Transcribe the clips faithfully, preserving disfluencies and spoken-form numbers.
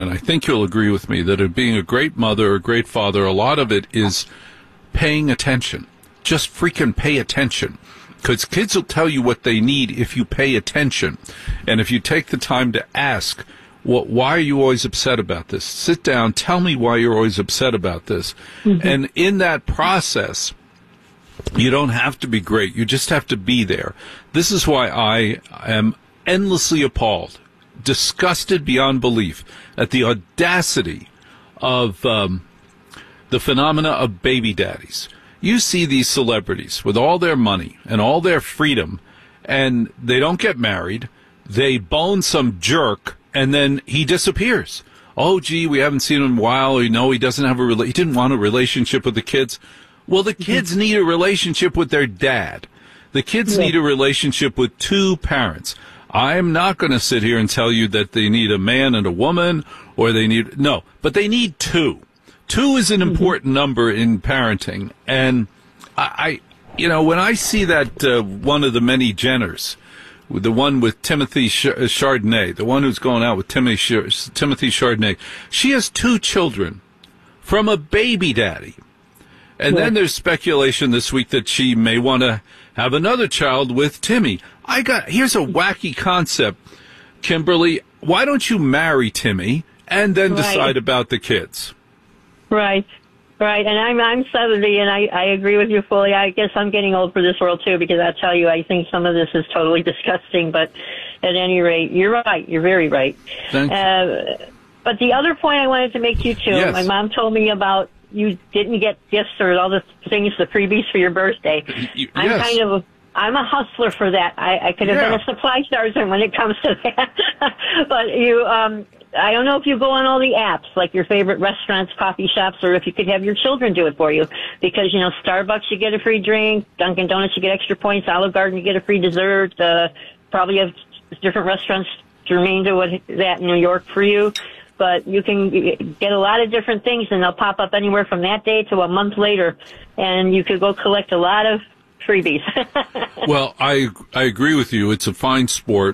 and I think you'll agree with me, that in being a great mother or great father, a lot of it is paying attention. Just freaking pay attention. Because kids will tell you what they need if you pay attention. And if you take the time to ask, well, why are you always upset about this? Sit down, tell me why you're always upset about this. Mm-hmm. And in that process, you don't have to be great. You just have to be there. This is why I am endlessly appalled, disgusted beyond belief at the audacity of um, the phenomena of baby daddies. You see these celebrities with all their money and all their freedom, and they don't get married. They bone some jerk, and then he disappears. Oh, gee, we haven't seen him in a while. You know, he doesn't have a rela- he didn't want a relationship with the kids. Well, the kids need a relationship with their dad. The kids yeah. need a relationship with two parents. I'm not going to sit here and tell you that they need a man and a woman, or they need, no, but they need two. Two is an important number in parenting. And I, I you know, when I see that uh, one of the many Jenners, the one with Timothy Chardonnay, the one who's going out with Timothy, Timothy Chardonnay, she has two children from a baby daddy. And yeah. then there's speculation this week that she may want to have another child with Timmy. I got, here's a wacky concept, Kimberly. Why don't you marry Timmy and then right. decide about the kids? Right, right. And I'm I'm seventy, and I, I agree with you fully. I guess I'm getting old for this world, too, because I tell you, I think some of this is totally disgusting. But at any rate, you're right. You're very right. Thank uh, you. But the other point I wanted to make you, too, yes. my mom told me about you didn't get gifts or all the things, the freebies for your birthday. You, I'm yes. kind of a, I'm a hustler for that. I, I could have yeah. been a supply sergeant when it comes to that. But you, um, I don't know if you go on all the apps, like your favorite restaurants, coffee shops, or if you could have your children do it for you. Because, you know, Starbucks, you get a free drink. Dunkin' Donuts, you get extra points. Olive Garden, you get a free dessert. Uh, probably have different restaurants germane to what that in New York for you. But you can get a lot of different things, and they'll pop up anywhere from that day to a month later, and you could go collect a lot of freebies. Well, I I agree with you. It's a fine sport.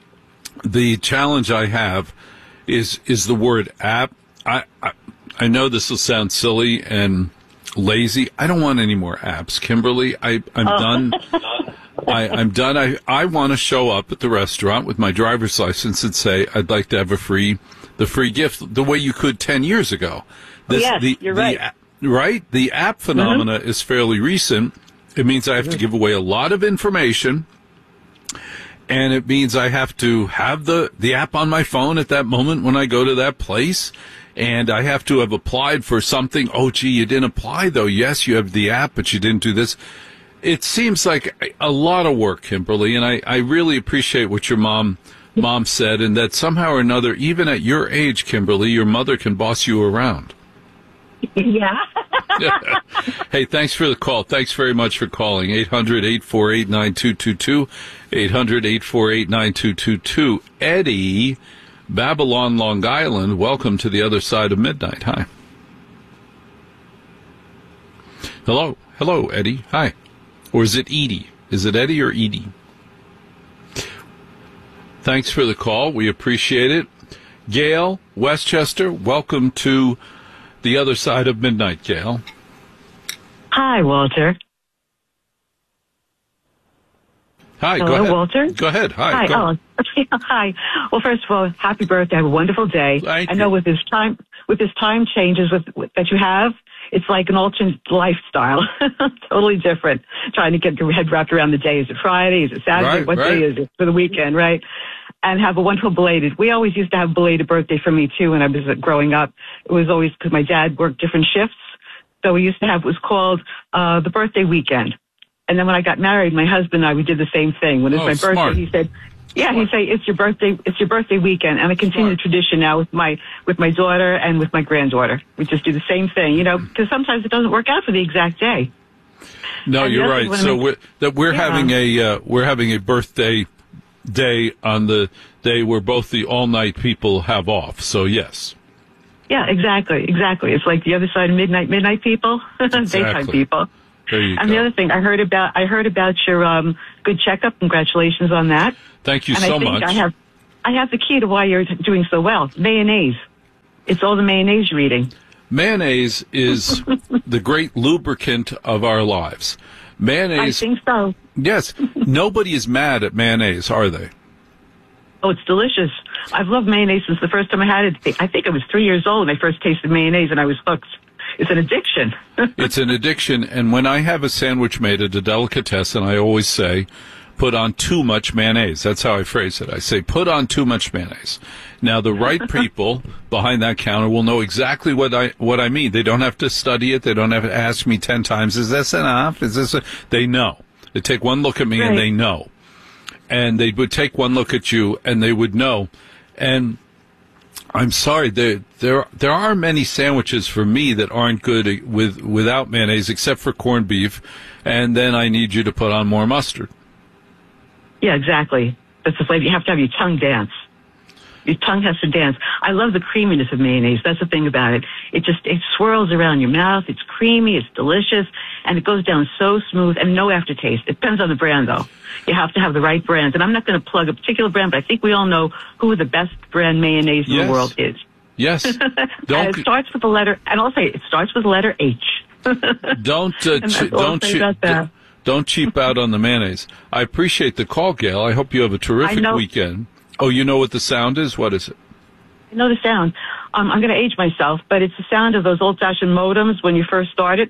The challenge I have is is the word app. I I, I know this will sound silly and lazy. I don't want any more apps, Kimberly. I I'm oh. done. I, I'm done. I I want to show up at the restaurant with my driver's license and say I'd like to have a free. The free gift, the way you could ten years ago. This, yes, the, you're the, right. Right? The app phenomena mm-hmm. is fairly recent. It means I have to give away a lot of information, and it means I have to have the, the app on my phone at that moment when I go to that place, and I have to have applied for something. Oh, gee, you didn't apply, though. Yes, you have the app, but you didn't do this. It seems like a lot of work, Kimberly, and I, I really appreciate what your mom... Mom said, and that somehow or another, even at your age, Kimberly, your mother can boss you around. Yeah. Hey, thanks for the call. Thanks very much for calling. eight hundred, eight four eight, nine two two two. eight hundred, eight four eight, nine two two two. Eddie, Babylon, Long Island, welcome to the other side of midnight. Hi. Hello. Hello, Eddie. Hi. Or is it Edie? Is it Eddie or Edie? Thanks for the call. We appreciate it. Gail, Westchester, welcome to the other side of midnight, Gail. Hi, Walter. Hi, Hello, go ahead. Walter. Go ahead. Hi. Hi, go Ellen. Hi. Well, first of all, happy birthday. Have a wonderful day. Thank I know you. with this time, with this time changes with, with that you have, it's like an alternate lifestyle. Totally different. Trying to get your head wrapped around the day. Is it Friday? Is it Saturday? Right, what right. day is it for the weekend, right? And have a wonderful belated. We always used to have belated birthday for me, too, when I was growing up. It was always because my dad worked different shifts. So we used to have, it was called uh the birthday weekend. And then when I got married, my husband and I, we did the same thing. When it's Oh, my smart. birthday, he said, yeah, he'd say, it's your birthday, it's your birthday weekend. And I continue Smart. the tradition now with my, with my daughter and with my granddaughter. We just do the same thing, you know, because sometimes it doesn't work out for the exact day. No, And you're the other right. one So I- we're, that we're Yeah. having a uh, we're having a birthday day on the day where both the all-night people have off. So yes. Yeah, exactly, exactly. It's like the other side of midnight, midnight people, daytime Exactly. people. There you And go. the other thing I heard about, I heard about your um, good checkup. Congratulations on that. Thank you and so I think much. I have, I have the key to why you're doing so well. Mayonnaise. It's all the mayonnaise you're eating. Mayonnaise is the great lubricant of our lives. Mayonnaise. I think so. Yes. Nobody is mad at mayonnaise, are they? Oh, it's delicious. I've loved mayonnaise since the first time I had it. I think I was three years old when I first tasted mayonnaise, and I was hooked. It's an addiction. It's an addiction, and when I have a sandwich made at a delicatessen, I always say, put on too much mayonnaise. That's how I phrase it. I say, put on too much mayonnaise. Now, the right people behind that counter will know exactly what I what I mean. They don't have to study it. They don't have to ask me ten times, is this enough? Is this a... They know. They take one look at me, right, and they know. And they would take one look at you, and they would know. And I'm sorry, there there there are many sandwiches for me that aren't good with without mayonnaise, except for corned beef, and then I need you to put on more mustard. Yeah, exactly. That's the flavor. You have to have your tongue dance. Your tongue has to dance. I love the creaminess of mayonnaise. That's the thing about it. It just, it swirls around your mouth. It's creamy. It's delicious. And it goes down so smooth and no aftertaste. It depends on the brand, though. You have to have the right brand. And I'm not going to plug a particular brand, but I think we all know who the best brand mayonnaise in yes. the world is. Yes. Don't, and it starts with the letter, and I'll say it, it starts with the letter H. don't, uh, ch- don't, che- d- don't cheap out on the mayonnaise. I appreciate the call, Gail. I hope you have a terrific weekend. Oh, you know what the sound is? What is it? I know the sound. Um, I'm going to age myself, but it's the sound of those old-fashioned modems when you first started.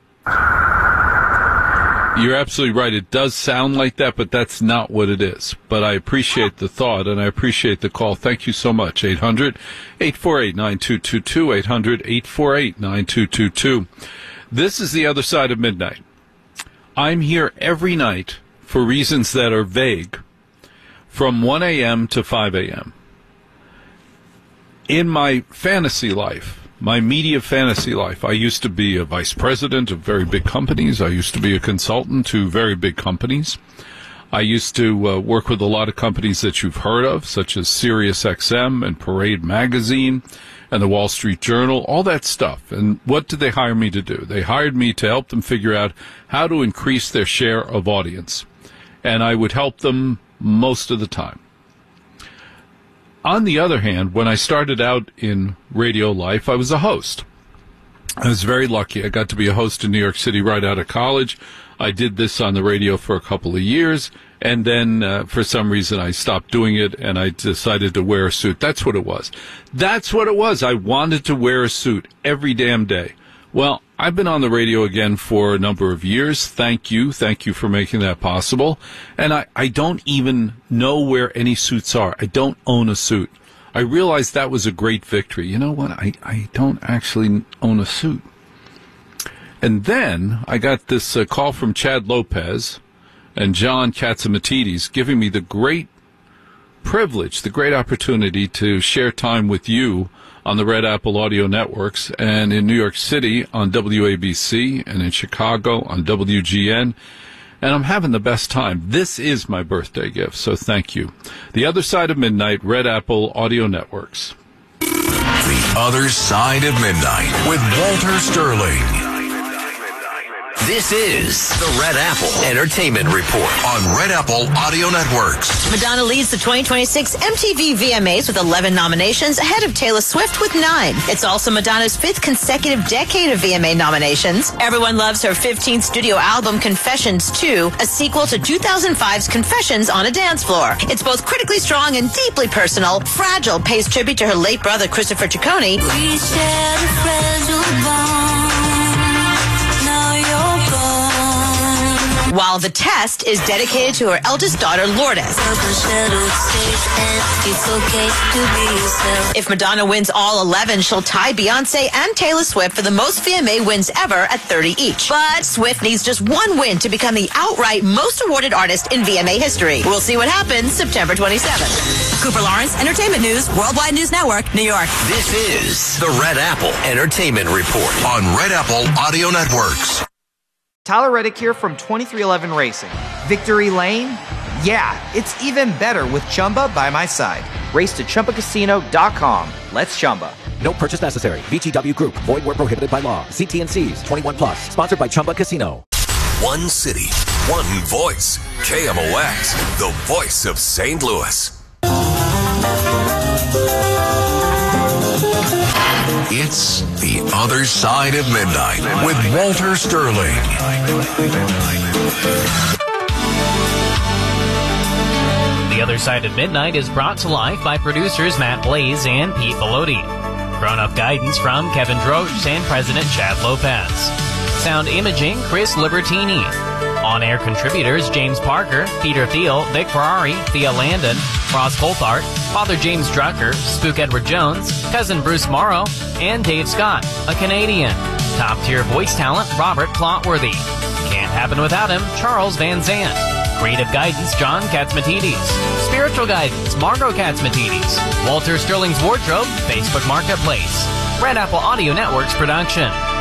You're absolutely right. It does sound like that, but that's not what it is. But I appreciate the thought, and I appreciate the call. Thank you so much. eight hundred, eight four eight, nine two two two, eight hundred, eight four eight, nine two two two. This is The Other Side of Midnight. I'm here every night for reasons that are vague, from one a.m. to five a.m. In my fantasy life, my media fantasy life, I used to be a vice president of very big companies. I used to be a consultant to very big companies. I used to uh, work with a lot of companies that you've heard of, such as SiriusXM and Parade Magazine and the Wall Street Journal, all that stuff. And what did they hire me to do? They hired me to help them figure out how to increase their share of audience. And I would help them most of the time. On the other hand, when I started out in radio life, I was a host. I was very lucky. I got to be a host in New York City right out of college. I did this on the radio for a couple of years, and then uh, for some reason I stopped doing it, and I decided to wear a suit. That's what it was. That's what it was. I wanted to wear a suit every damn day. Well, I've been on the radio again for a number of years. Thank you. Thank you for making that possible. And I, I don't even know where any suits are. I don't own a suit. I realized that was a great victory. You know what? I, I don't actually own a suit. And then I got this uh, call from Chad Lopez and John Catsimatidis giving me the great privilege, the great opportunity to share time with you on the Red Apple Audio Networks, and in New York City on W A B C, and in Chicago on W G N. And I'm having the best time. This is my birthday gift, so thank you. The Other Side of Midnight, Red Apple Audio Networks. The Other Side of Midnight with Walter Sterling. This is the Red Apple Entertainment Report on Red Apple Audio Networks. Madonna leads the twenty twenty-six M T V V M As with eleven nominations, ahead of Taylor Swift with nine. It's also Madonna's fifth consecutive decade of V M A nominations. Everyone loves her fifteenth studio album, Confessions two, a sequel to two thousand five's Confessions on a Dance Floor. It's both critically strong and deeply personal. Fragile pays tribute to her late brother, Christopher Ciccone. We shared a fragile bond. While The Test is dedicated to her eldest daughter, Lourdes. If Madonna wins all eleven, she'll tie Beyonce and Taylor Swift for the most V M A wins ever at thirty each. But Swift needs just one win to become the outright most awarded artist in V M A history. We'll see what happens September twenty-seventh. Cooper Lawrence, Entertainment News, Worldwide News Network, New York. This is the Red Apple Entertainment Report on Red Apple Audio Networks. Tyler Reddick here from twenty-three eleven Racing. Victory Lane? Yeah, it's even better with Chumba by my side. Race to Chumba Casino dot com. Let's Chumba. No purchase necessary. V G W Group. Void where prohibited by law. See T and C's. twenty-one plus. Sponsored by Chumba Casino. One city. One voice. K M O X. The voice of Saint Louis. It's The Other Side of Midnight with Walter Sterling. The Other Side of Midnight is brought to life by producers Matt Blaze and Pete Bellotti. Grown-up guidance from Kevin Drosch and President Chad Lopez. Sound imaging, Chris Libertini. On-air contributors, James Parker, Peter Thiel, Vic Ferrari, Thea Landon, Ross Coulthard, Father James Drucker, Spook Edward Jones, Cousin Bruce Morrow, and Dave Scott, a Canadian. Top-tier voice talent, Robert Clotworthy. Can't happen without him, Charles Van Zandt. Creative guidance, John Katzmatidis. Spiritual guidance, Margot Katzmatidis. Walter Sterling's Wardrobe, Facebook Marketplace. Red Apple Audio Network's production.